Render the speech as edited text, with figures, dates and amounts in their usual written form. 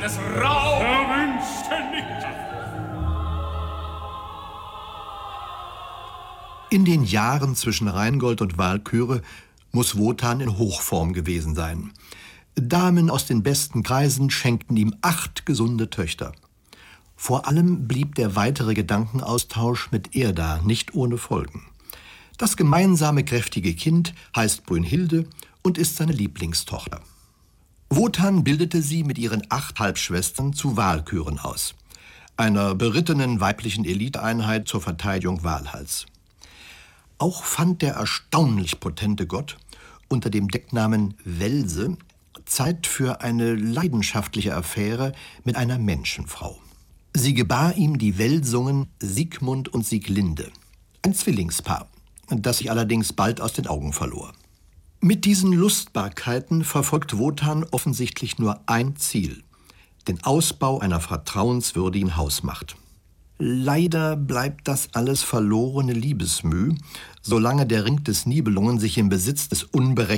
des Raum. Verwünschte nicht. In den Jahren zwischen Rheingold und Walküre muss Wotan in Hochform gewesen sein. Damen aus den besten Kreisen schenkten ihm 8 gesunde Töchter. Vor allem blieb der weitere Gedankenaustausch mit Erda nicht ohne Folgen. Das gemeinsame kräftige Kind heißt Brünnhilde und ist seine Lieblingstochter. Wotan bildete sie mit ihren 8 Halbschwestern zu Walküren aus, einer berittenen weiblichen Eliteeinheit zur Verteidigung Walhalls. Auch fand der erstaunlich potente Gott unter dem Decknamen Welse Zeit für eine leidenschaftliche Affäre mit einer Menschenfrau. Sie gebar ihm die Welsungen Siegmund und Sieglinde, ein Zwillingspaar, das sich allerdings bald aus den Augen verlor. Mit diesen Lustbarkeiten verfolgt Wotan offensichtlich nur ein Ziel: den Ausbau einer vertrauenswürdigen Hausmacht. Leider bleibt das alles verlorene Liebesmüh, solange der Ring des Nibelungen sich im Besitz des unberechenbaren